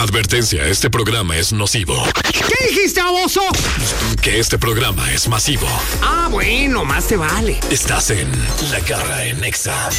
Advertencia, este programa es nocivo. ¿Qué dijiste, baboso? Que este programa es masivo. Ah, bueno, más te vale. Estás en La Garra en Nexa.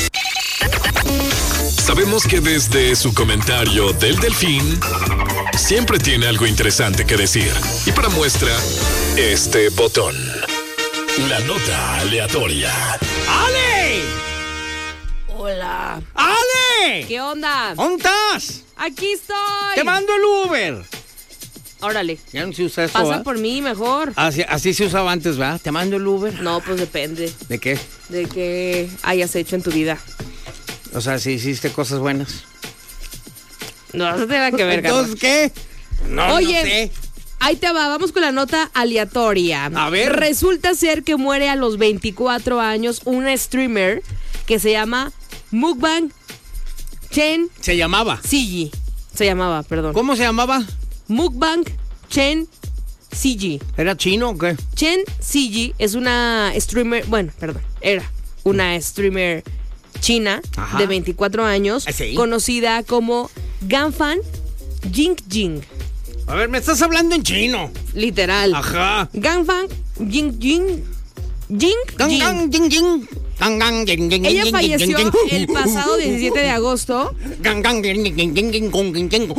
Sabemos que desde su comentario del Delfín siempre tiene algo interesante que decir. Y para muestra, este botón. La nota aleatoria. ¡Ale! Hola. ¡Ale! ¿Qué onda? ¿Dónde estás? Aquí estoy. Te mando el Uber. Órale. Ya no se usa eso, Pasa ¿verdad? por mí mejor. Así se usaba antes, ¿verdad? Te mando el Uber. No, pues depende ¿De qué? de qué hayas hecho en tu vida. O sea, si hiciste cosas buenas. No, eso tiene que ver, Carlos. ¿Entonces qué? No, Oye, no sé. ahí te va, vamos con la nota aleatoria. A ver. Resulta ser que muere a los 24 años una streamer que se llama Mukbang Chen Se llamaba. Sigi. Se llamaba, perdón. ¿Cómo se llamaba? Mukbang Chen Sigi. ¿Era chino o qué? Chen Sigi es una streamer, era una streamer china. Ajá. De 24 años, ¿Sí? conocida como Ganfan Jingjing. A ver, me estás hablando en chino. Literal. Ajá. Ganfan Jingjing. Gang, gang, jing, jing. Gang, gang, jing, jing, Ella jing, falleció jing, jing. el pasado 17 de agosto. Gang, gang, jing, jing, jing, jing, jing, gong, jing, jing.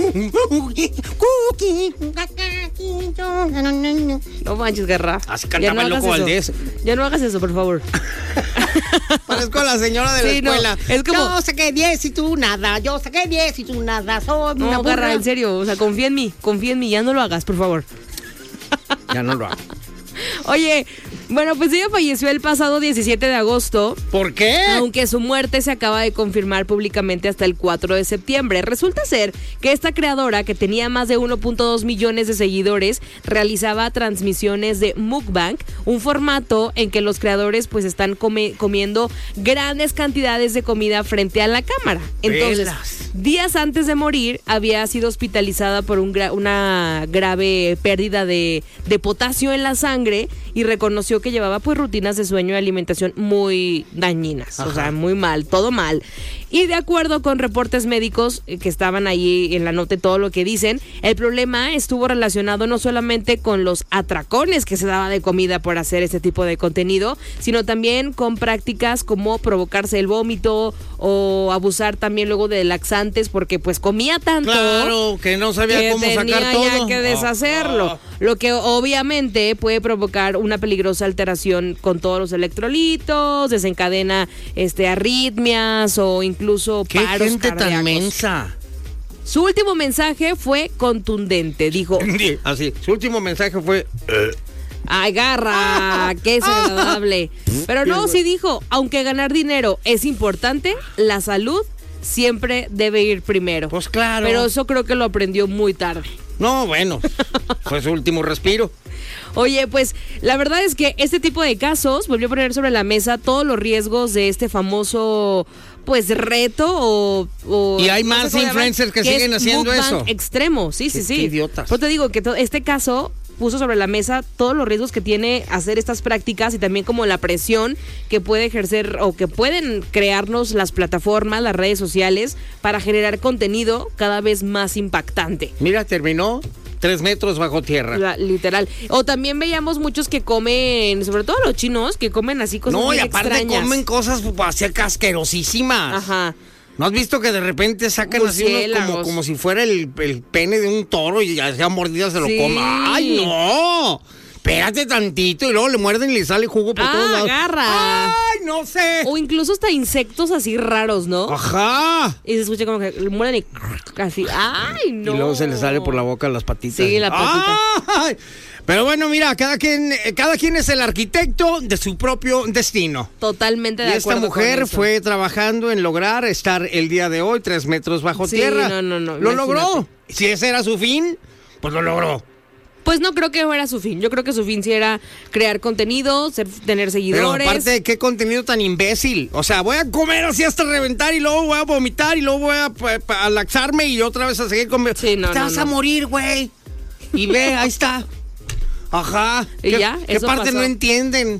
No manches, Garra. Así Ya cantaba el hagas Loco eso. Valdés. Ya no hagas eso, por favor. Parezco a la señora de la Sí, no, escuela. es como- Yo saqué 10 y tú nada. Yo saqué 10 y tú nada. Soy una No, Garra, burra. en serio. O sea, confía en mí. Ya no lo hagas, por favor. Ya no lo hago. Oye, bueno, pues ella falleció el pasado 17 de agosto, ¿Por qué? aunque su muerte se acaba de confirmar públicamente hasta el 4 de septiembre. Resulta ser que esta creadora, que tenía más de 1.2 millones de seguidores, realizaba transmisiones de mukbang, un formato en que los creadores pues están comiendo grandes cantidades de comida frente a la cámara. Entonces, Velas. días antes de morir, había sido hospitalizada por una grave pérdida de potasio en la sangre y reconoció que llevaba pues rutinas de sueño y alimentación muy dañinas. Ajá. O sea, muy mal, todo mal. Y de acuerdo con reportes médicos que estaban ahí en la nota y todo lo que dicen, el problema estuvo relacionado no solamente con los atracones que se daba de comida por hacer este tipo de contenido, sino también con prácticas como provocarse el vómito o abusar también luego de laxantes porque pues comía tanto. Claro, que no sabía Que cómo sacar tenía todo. ya que deshacerlo, lo que obviamente puede provocar una peligrosa alteración con todos los electrolitos, desencadena arritmias o incluso ¿Qué paros gente tan cardíacos. mensa? Su último mensaje fue contundente, dijo: Así, su último mensaje fue... "Ay, Garra, qué desagradable". Pero no, sí dijo: aunque ganar dinero es importante, la salud siempre debe ir primero. Pues claro. Pero eso creo que lo aprendió muy tarde. No, bueno, fue su último respiro. Oye, pues la verdad es que este tipo de casos volvió a poner sobre la mesa todos los riesgos de este famoso pues reto o Y hay no sé más cómo llamar, influencers que es siguen haciendo mukbang eso. extremo, sí. Qué idiotas. Pues te digo que este caso puso sobre la mesa todos los riesgos que tiene hacer estas prácticas y también como la presión que puede ejercer o que pueden crearnos las plataformas, las redes sociales para generar contenido cada vez más impactante. Mira, terminó 3 metros bajo tierra. Literal. O también veíamos muchos que comen, sobre todo los chinos, que comen así cosas No, muy y aparte extrañas. comen cosas así asquerosísimas. Ajá. ¿No has visto que de repente sacan así uno Murciélagos. como si fuera el pene de un toro y ya sea mordida se lo Sí. coma? ¡Ay, no! Espérate tantito y luego le muerden y le sale jugo por todos lados. Agarra. ¡Ay, no sé! O incluso hasta insectos así raros, ¿no? ¡Ajá! Y se escucha como que le mueren y así. ¡Ay, no! Y luego se le sale por la boca las patitas. Sí, la patita. ¡Ay! Pero bueno, mira, cada quien es el arquitecto de su propio destino. Totalmente de Y acuerdo. esta mujer con eso. fue trabajando en lograr estar el día de hoy 3 metros bajo Sí, tierra. no, Lo imagínate. logró. Si ese era su fin, pues lo logró. Pues no creo que fuera su fin. Yo creo que su fin sí era crear contenido, tener Pero seguidores. aparte, ¿qué contenido tan imbécil? O sea, voy a comer así hasta reventar y luego voy a vomitar y luego voy a laxarme y otra vez a seguir comiendo. Sí, no, Te vas a morir, güey. Y ve, ahí está. Ajá. Y ¿Qué, ya, qué eso parte pasó. no entienden?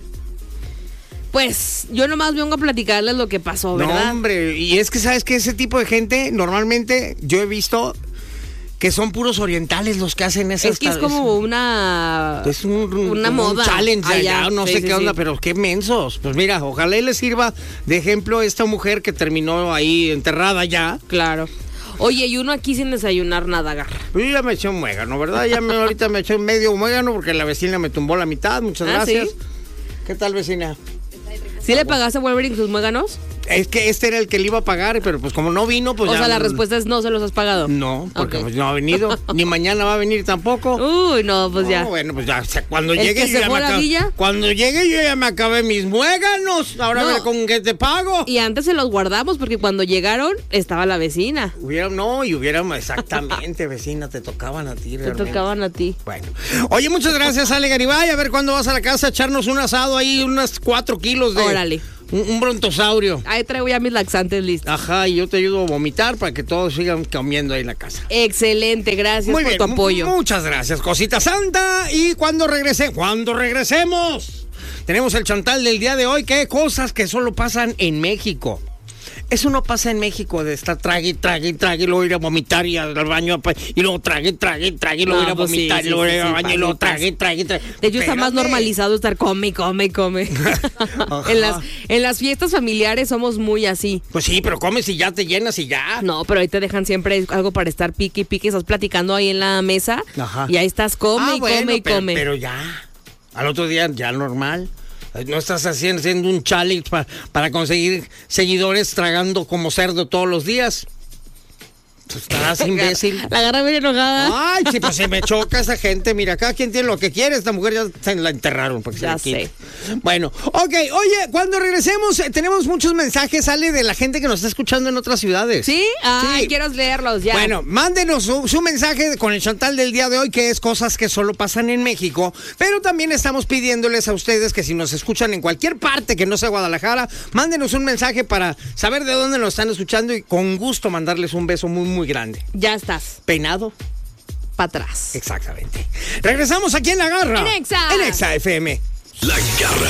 Pues yo nomás vengo a platicarles lo que pasó, ¿verdad? No, hombre. Y es que, ¿sabes qué? Ese tipo de gente, normalmente yo he visto que son puros orientales los que hacen esas. Es que es como una moda. Un challenge allá, no sí, sé sí, qué onda, sí. pero qué mensos. Pues mira, ojalá y les sirva de ejemplo esta mujer que terminó ahí enterrada ya. Claro. Oye, y uno aquí sin desayunar nada, agarra. Yo ya me eché un muégano, ¿verdad? Ahorita me eché medio muégano porque la vecina me tumbó la mitad. Muchas gracias. ¿Sí? ¿Qué tal, vecina? ¿Sí le pagaste a Wolverine sus muéganos? Es que este era el que le iba a pagar, pero pues como no vino, pues O ya... sea, la respuesta es no se los has pagado. No, porque Ok. pues no ha venido, ni mañana va a venir tampoco. Uy, no, pues ya. No, bueno, pues ya, o sea, cuando ¿El llegue que se fue a la villa? Cuando llegue yo ya me acabé mis muéganos. Ahora No. a ver con qué te pago. Y antes se los guardamos porque cuando llegaron estaba la vecina. Hubieran exactamente, vecina, te tocaban a ti Te realmente. tocaban a ti. Bueno, oye, muchas gracias, Ale Garibay. A ver cuándo vas a la casa a echarnos un asado ahí, unas 4 kilos de... Órale. Un brontosaurio. Ahí traigo ya mis laxantes listos. Ajá, y yo te ayudo a vomitar para que todos sigan comiendo ahí en la casa. Excelente, gracias Muy por bien, tu apoyo. Muchas gracias, cosita santa. Y cuando regresemos, tenemos el chantal del día de hoy, que hay cosas que solo pasan en México. Eso no pasa en México, de estar trague, y luego ir a vomitar y al baño, y luego trague, y luego ir a pues sí, vomitar, sí, y luego sí, ir al sí, baño, y pasa, luego pasa. trague. De hecho, está más Espérate. normalizado estar come. Ajá. en las fiestas familiares somos muy así. Pues sí, pero comes y ya te llenas y ya. No, pero ahí te dejan siempre algo para estar pique y pique. Estás platicando ahí en la mesa. Ajá. Y ahí estás come come. Pero ya, al otro día ya normal. No estás haciendo un challenge para conseguir seguidores tragando como cerdo todos los días. Pues estarás imbécil. La agarra bien enojada. Ay, sí, pues se me choca esa gente. Mira, cada quien tiene lo que quiere. Esta mujer ya se la enterraron. Porque Ya se la quite. Bueno, ok. Oye, cuando regresemos, tenemos muchos mensajes, sale de la gente que nos está escuchando en otras ciudades. ¿Sí? Ay, Sí. quiero leerlos ya. Bueno, mándenos su mensaje con el chantal del día de hoy, que es cosas que solo pasan en México. Pero también estamos pidiéndoles a ustedes que si nos escuchan en cualquier parte que no sea Guadalajara, mándenos un mensaje para saber de dónde nos están escuchando y con gusto mandarles un beso muy grande. Ya estás. ¿Peinado? Para atrás. Exactamente. Regresamos aquí en La Garra. En Exa. En Exa FM. La Garra